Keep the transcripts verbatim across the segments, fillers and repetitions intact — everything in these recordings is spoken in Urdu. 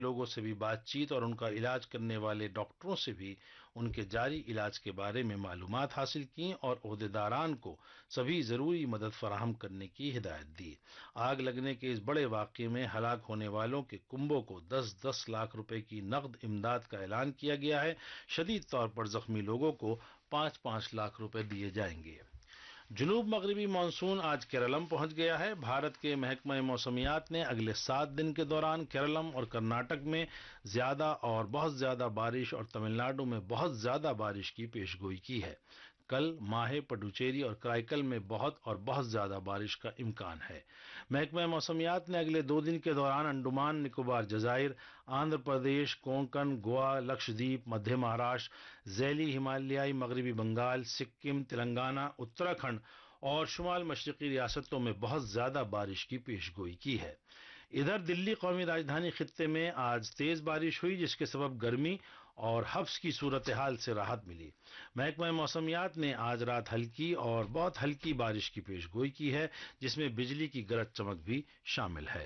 لوگوں سے بھی بات چیت اور ان کا علاج کرنے والے ڈاکٹروں سے بھی ان کے جاری علاج کے بارے میں معلومات حاصل کیں اور عہدیداران کو سبھی ضروری مدد فراہم کرنے کی ہدایت دی۔ آگ لگنے کے اس بڑے واقعے میں ہلاک ہونے والوں کے کنبوں کو دس دس لاکھ روپے کی نقد امداد کا اعلان کیا گیا ہے۔ شدید طور پر زخمی لوگوں کو پانچ پانچ لاکھ روپے دیے جائیں گے۔ جنوب مغربی مانسون آج کیرالم پہنچ گیا ہے۔ بھارت کے محکمہ موسمیات نے اگلے سات دن کے دوران کیرالم اور کرناٹک میں زیادہ اور بہت زیادہ بارش اور تمل ناڈو میں بہت زیادہ بارش کی پیش گوئی کی ہے۔ کل ماہے، پڈوچیری اور کرائیکل میں بہت اور بہت زیادہ بارش کا امکان ہے۔ محکمہ موسمیات نے اگلے دو دن کے دوران انڈمان نکوبار جزائر، آندھرا پردیش، کونکن، گوا، لکشدیپ، مدھیہ مہاراشٹر، ذیلی ہمالیائی مغربی بنگال، سکم، تلنگانہ، اتراکھنڈ اور شمال مشرقی ریاستوں میں بہت زیادہ بارش کی پیش گوئی کی ہے۔ ادھر دلی قومی راجدھانی خطے میں آج تیز بارش ہوئی، جس کے سبب گرمی اور حبس کی صورتحال سے راحت ملی۔ محکمہ موسمیات نے آج رات ہلکی اور بہت ہلکی بارش کی پیش گوئی کی ہے، جس میں بجلی کی گرج چمک بھی شامل ہے۔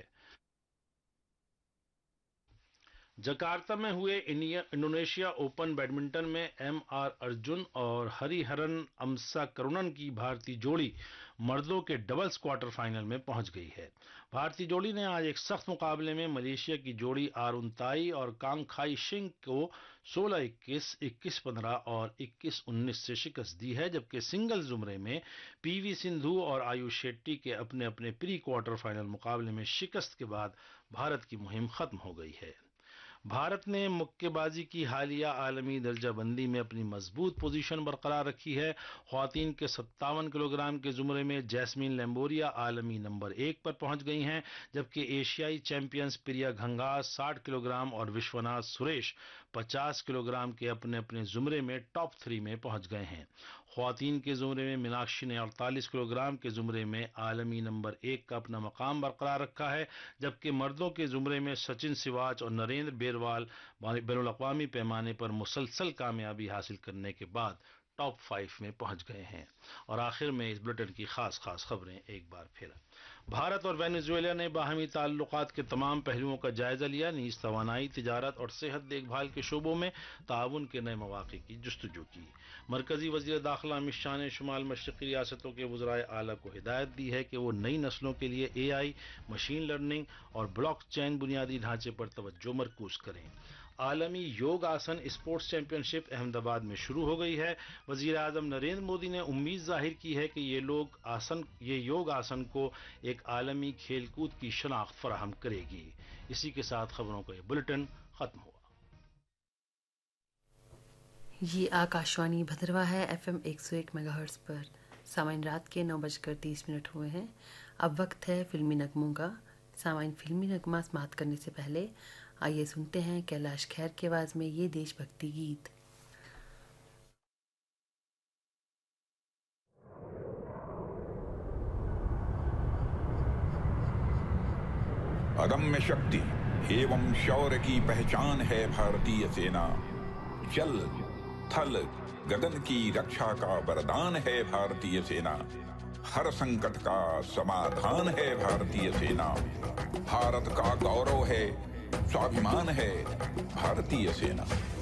جکارتہ میں ہوئے انڈونیشیا اوپن بیڈمنٹن میں ایم آر ارجن اور ہری ہرن امسا کرونن کی بھارتی جوڑی مردوں کے ڈبلز کوارٹر فائنل میں پہنچ گئی ہے۔ بھارتی جوڑی نے آج ایک سخت مقابلے میں ملیشیا کی جوڑی آرون تائی اور کانگ کھائی شنگ کو سولہ اکیس، اکیس پندرہ اور اکیس انیس سے شکست دی ہے، جبکہ سنگل زمرے میں پی وی سندھو اور آیوش شیٹی کے اپنے اپنے پری کوارٹر فائنل مقابلے میں شکست کے بعد بھارت کی مہم ختم ہو گئی ہے۔ بھارت نے مکے بازی کی حالیہ عالمی درجہ بندی میں اپنی مضبوط پوزیشن برقرار رکھی ہے۔ خواتین کے ستاون کلو گرام کے زمرے میں جیسمین لیمبوریا عالمی نمبر ایک پر پہنچ گئی ہیں، جبکہ ایشیائی چیمپئنز پریا گھنگاس ساٹھ کلو گرام اور وشوناتھ سریش پچاس کلو گرام کے اپنے اپنے زمرے میں ٹاپ تھری میں پہنچ گئے ہیں۔ خواتین کے زمرے میں میناکشی نے اڑتالیس کلو گرام کے زمرے میں عالمی نمبر ایک کا اپنا مقام برقرار رکھا ہے، جبکہ مردوں کے زمرے میں سچن سواچ اور نریندر بیروال بین الاقوامی پیمانے پر مسلسل کامیابی حاصل کرنے کے بعد ٹاپ فائیو میں پہنچ گئے ہیں۔ اور آخر میں اس بلیٹن کی خاص خاص خبریں ایک بار پھر۔ بھارت اور وینزویلا نے باہمی تعلقات کے تمام پہلوؤں کا جائزہ لیا، نیز توانائی، تجارت اور صحت دیکھ بھال کے شعبوں میں تعاون کے نئے مواقع کی جستجو کی۔ مرکزی وزیر داخلہ امت شاہ نے شمال مشرقی ریاستوں کے وزرائے اعلیٰ کو ہدایت دی ہے کہ وہ نئی نسلوں کے لیے اے آئی، مشین لرننگ اور بلاک چین بنیادی ڈھانچے پر توجہ مرکوز کریں۔ عالمی یوگ آسن اسپورٹس چیمپئن شپ احمد آباد میں شروع ہو گئی ہے۔ وزیر اعظم نریندر مودی نے امید ظاہر کی ہے کہ یہ لوگ آسن یہ یوگ آسن کو ایک عالمی کھیل کود کی شناخت فراہم کرے گی۔ اسی کے ساتھ خبروں کا یہ بلٹن ختم ہوا۔ یہ آکاشوانی بھدرواہ ہے، ایف ایم ایک سو ایک میگا ہرٹز پر۔ سامعین، رات کے نو بج کر تیس منٹ ہوئے ہیں، اب وقت ہے فلمی نغموں کا۔ سامعین، فلمی نغمہ سماعت کرنے سے پہلے آئیے سنتے ہیں کیلاش کھیر کی آواز میں یہ دیش بھکتی گیت۔ अदम्य शक्ति एवं शौर्य की पहचान है भारतीय सेना। जल थल गगन की रक्षा का वरदान है भारतीय सेना। हर संकट का समाधान है भारतीय सेना। भारत का गौरव है, स्वाभिमान है भारतीय सेना।